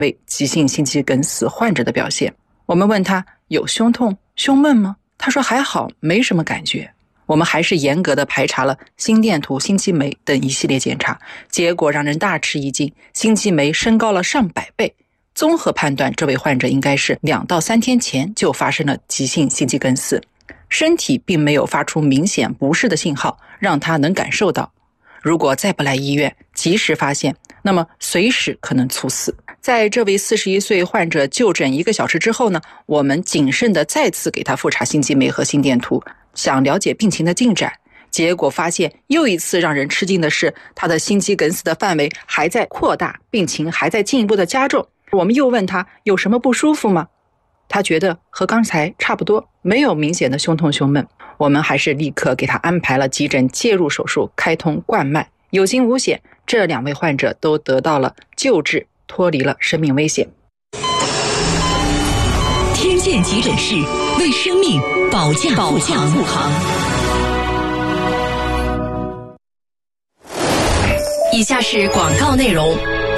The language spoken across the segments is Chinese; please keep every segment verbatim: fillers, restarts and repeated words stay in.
位急性心肌梗死患者的表现。我们问他有胸痛、胸闷吗？他说还好，没什么感觉。我们还是严格的排查了心电图、心肌酶等一系列检查，结果让人大吃一惊，心肌酶升高了上百倍。综合判断，这位患者应该是两到三天前就发生了急性心肌梗死，身体并没有发出明显不适的信号，让他能感受到。如果再不来医院及时发现，那么随时可能猝死。在这位四十一岁患者就诊一个小时之后呢，我们谨慎地再次给他复查心肌酶和心电图，想了解病情的进展。结果发现又一次让人吃惊的是，他的心肌梗死的范围还在扩大，病情还在进一步的加重。我们又问他有什么不舒服吗？他觉得和刚才差不多，没有明显的胸痛胸闷。我们还是立刻给他安排了急诊介入手术，开通冠脉，有惊无险。这两位患者都得到了救治，脱离了生命危险。 天线急诊室，为生命保驾护航。以下是广告内容。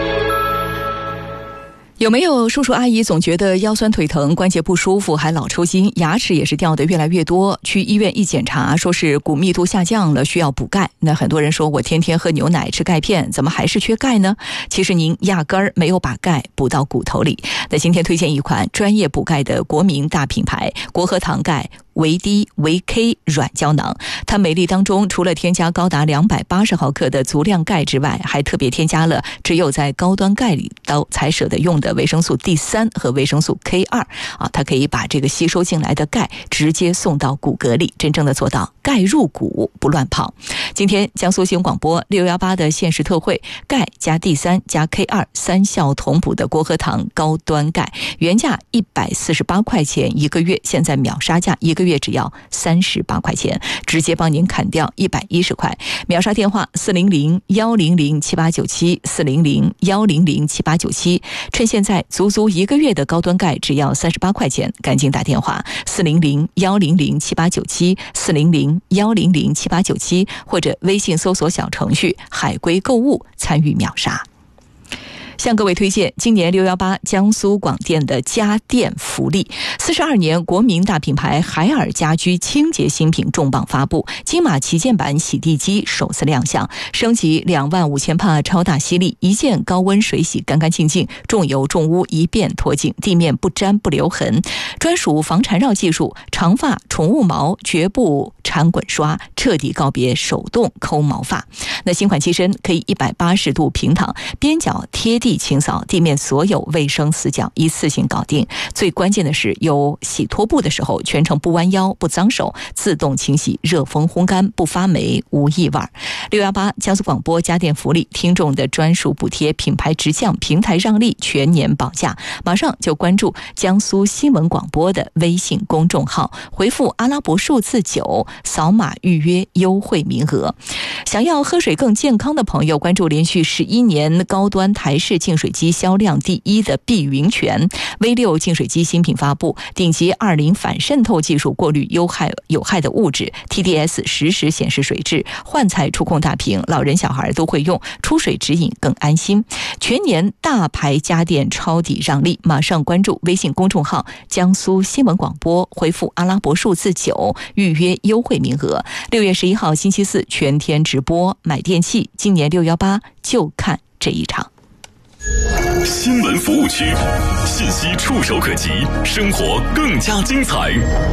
有没有叔叔阿姨总觉得腰酸腿疼、关节不舒服，还老抽筋，牙齿也是掉得越来越多？去医院一检查，说是骨密度下降了，需要补钙。那很多人说，我天天喝牛奶、吃钙片，怎么还是缺钙呢？其实您压根儿没有把钙补到骨头里。那今天推荐一款专业补钙的国民大品牌——国和堂钙维 D 维 K 软胶囊。它每粒当中除了添加高达两百八十毫克的足量钙之外，还特别添加了只有在高端钙里都才舍得用的维生素 D 三 和维生素 K 二 啊，它可以把这个吸收进来的钙直接送到骨骼里，真正的做到钙入骨不乱跑。今天江苏新闻广播六一八的限时特惠，钙加 D 三 加 K 二 三效同补的国和堂高端钙，原价一百四十八块钱一个月，现在秒杀价一个月只要三十八块钱，直接帮您砍掉一百一十块。秒杀电话四零零一零零七八九七 四零零一零零七八九七，趁现在足足一个月的高端钙只要三十八块钱，赶紧打电话四零零一零零七八九七 四零零一零零七八九七，或者微信搜索小程序海龟购物参与秒杀。向各位推荐今年六一八江苏广电的家电福利。四十二年国民大品牌海尔家居清洁新品重磅发布，金马旗舰版洗地机首次亮相，升级两万五千帕超大吸力，一键高温水洗干干净净，重油重污一遍脱净，地面不沾不留痕，专属防缠绕技术，长发宠物毛绝不缠滚刷，彻底告别手动抠毛发。那新款机身可以一百八十度平躺，边角贴地清扫，地面所有卫生死角一次性搞定。最关键的是，有洗拖布的时候全程不弯腰不脏手，自动清洗，热风烘干，不发霉无异味。六一八江苏广播家电福利，听众的专属补贴，品牌直降，平台让利，全年保价。马上就关注江苏新闻广播的微信公众号，回复阿拉伯数字九，扫码预约优惠名额。想要喝水更健康的朋友，关注连续十一年高端台式净水机销量第一的碧云泉 V 六 净水机新品发布，顶级二磷反渗透技术过滤有害有害的物质， T D S 实时显示水质，换彩触控大屏，老人小孩都会用，出水指引更安心。全年大牌家电抄底让利，马上关注微信公众号江苏新闻广播，回复阿拉伯数字九预约优惠名额。六月十一号星期四全天直播买电器，今年六一八就看这一场。 新闻服务区，信息触手可及，生活更加精彩。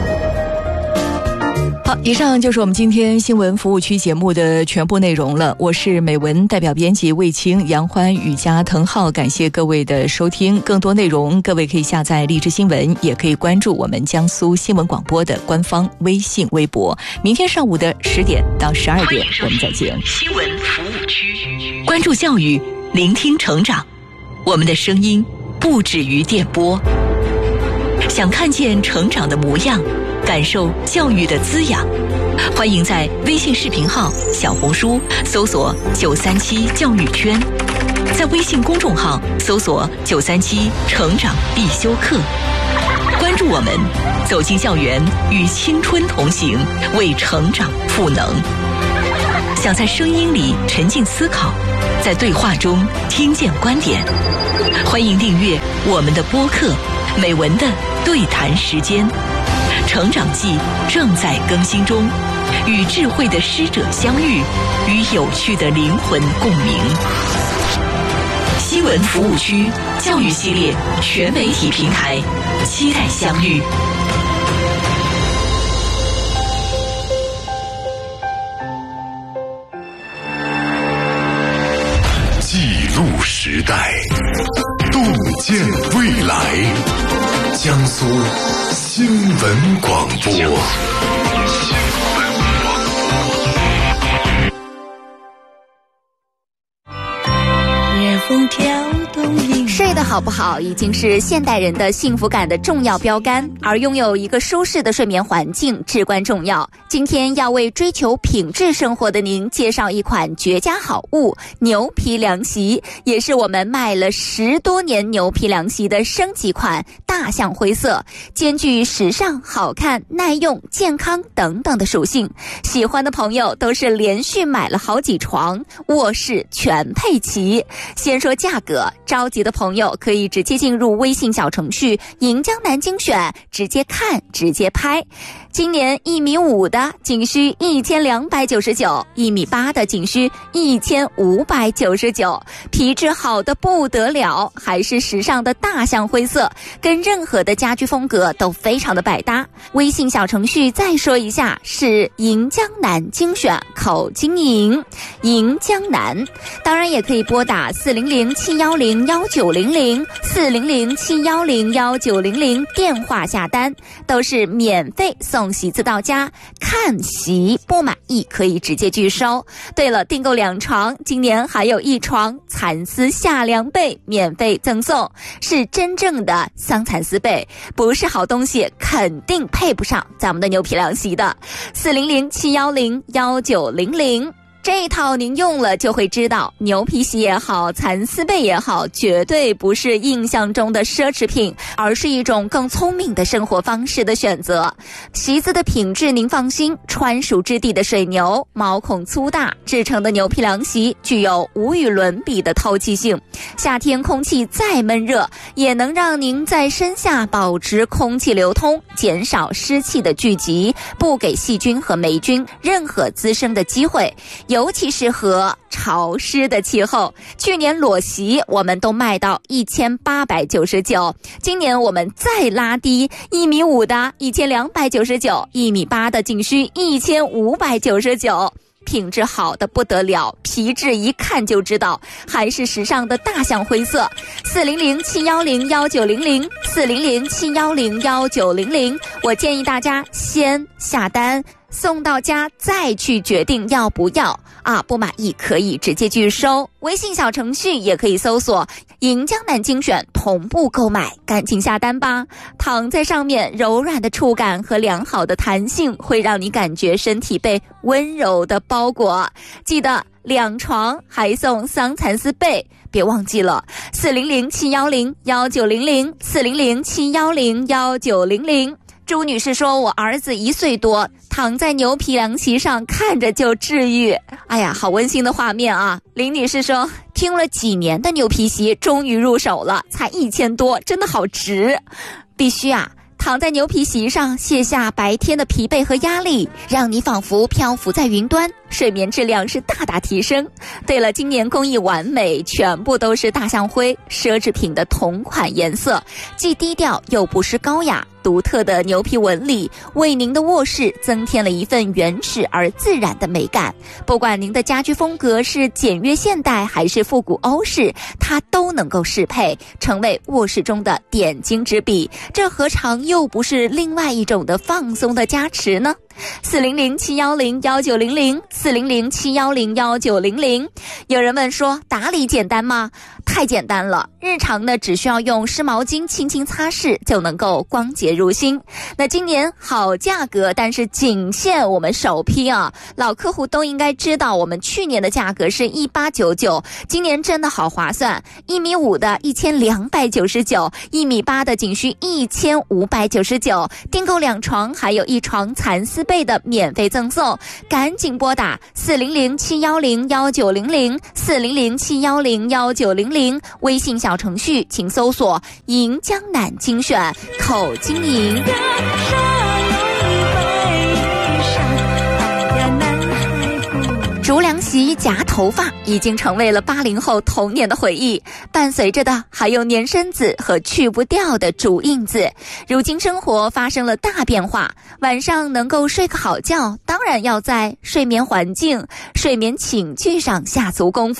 好，以上就是我们今天新闻服务区节目的全部内容了。我是美文代表编辑卫青、杨欢、雨佳、滕浩，感谢各位的收听。更多内容各位可以下载荔枝新闻，也可以关注我们江苏新闻广播的官方微信微博。明天上午的十点到十二点我们再见。 新闻服务区， 关注教育，聆听成长，我们的声音不止于电波。想看见成长的模样，感受教育的滋养，欢迎在微信视频号、小红书搜索九三七教育圈，在微信公众号搜索九三七成长必修课。关注我们，走进校园，与青春同行，为成长赋能。 想在声音里沉浸思考，在对话中听见观点。欢迎订阅我们的播客《美文的对谈时间》，成长记正在更新中，与智慧的师者相遇，与有趣的灵魂共鸣。新闻服务区教育系列全媒体平台，期待相遇。 记录时代，洞见未来。江苏新闻广播。 睡得好不好已经是现代人的幸福感的重要标杆，而拥有一个舒适的睡眠环境至关重要。今天要为追求品质生活的您介绍一款绝佳好物——牛皮凉席，也是我们卖了十多年牛皮凉席的升级款大象灰色，兼具时尚、好看、耐用、健康等等的属性。喜欢的朋友都是连续买了好几床，卧室全配齐。先说价格，着急的朋友可以直接进入微信小程序银江南精选，直接看直接拍。今年一米五的仅需一千两百九十九，一米八的仅需一千五百九十九，皮质好的不得了，还是时尚的大象灰色，跟任何的家居风格都非常的百搭。微信小程序再说一下，是银江南精选口经营，银江南。当然也可以拨打四零零七幺零幺九零零四零零七幺零幺九零零电话下单，都是免费送席子到家，看席不满意可以直接拒收。对了，订购两床，今年还有一床蚕丝夏凉被免费赠送，是真正的桑蚕丝被，不是好东西肯定配不上咱们的牛皮凉席的。四零零七幺零幺九零零。这一套您用了就会知道，牛皮席也好，蚕丝被也好，绝对不是印象中的奢侈品，而是一种更聪明的生活方式的选择。席子的品质您放心，川蜀之地的水牛，毛孔粗大制成的牛皮凉席具有无与伦比的透气性，夏天空气再闷热，也能让您在身下保持空气流通，减少湿气的聚集，不给细菌和霉菌任何滋生的机会，尤其适合潮湿的气候。去年裸席我们都卖到一千八百九十九，今年我们再拉低，一米五的一千两百九十九，一米八的仅需一千五百九十九。品质好的不得了，皮质一看就知道，还是时尚的大象灰色。四零零七幺零幺九零零四零零七幺零幺九零零，我建议大家先下单，送到家再去决定要不要啊，不满意可以直接拒收。微信小程序也可以搜索银江南精选同步购买，赶紧下单吧。躺在上面，柔软的触感和良好的弹性会让你感觉身体被温柔的包裹。记得两床还送桑蚕丝被，别忘记了。四零零七幺零幺九零零四零零七幺零幺九零零。朱女士说，我儿子一岁多，躺在牛皮凉席上看着就治愈。哎呀，好温馨的画面啊。林女士说，听了几年的牛皮席终于入手了，才一千多，真的好值。必须啊，躺在牛皮席上卸下白天的疲惫和压力，让你仿佛漂浮在云端，睡眠质量是大大提升。对了，今年工艺完美，全部都是大象灰，奢侈品的同款颜色，既低调又不失高雅。独特的牛皮纹理为您的卧室增添了一份原始而自然的美感。不管您的家居风格是简约现代还是复古欧式，它都能够适配，成为卧室中的点睛之笔。这何尝又不是另外一种的放松的加持呢？四零零七幺零幺九零零四零零七幺零幺九零零。有人问说，打理简单吗？太简单了，日常呢只需要用湿毛巾轻轻擦拭就能够光洁入心。那今年好价格，但是仅限我们首批啊，老客户都应该知道，我们去年的价格是一八九九，今年真的好划算，一米五的一千两百九十九，一米八的仅需一千五百九十九，订购两床还有一床蚕丝四倍的免费赠送，赶紧拨打四零零七幺零幺九零零四零零七幺零幺九零零，微信小程序请搜索赢江南精选口金银。竹凉席夹头发已经成为了八零后童年的回忆，伴随着的还有粘身子和去不掉的竹印子。如今生活发生了大变化，晚上能够睡个好觉，当然要在睡眠环境、睡眠寝具上下足功夫。